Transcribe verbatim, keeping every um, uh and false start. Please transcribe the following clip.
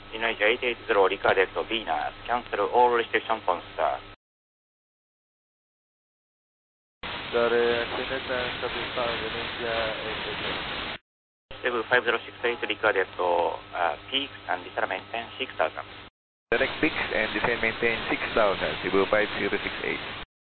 Indonesia eight eight zero recorded to Venus. Cancel all restrictions on start. Got it. Extended and copy star Indonesia eight eight zero. Level five zero six eight recorded to uh, peaks and descend maintain six thousand. Direct peaks and descend maintain six thousand, Cebu five zero six eight.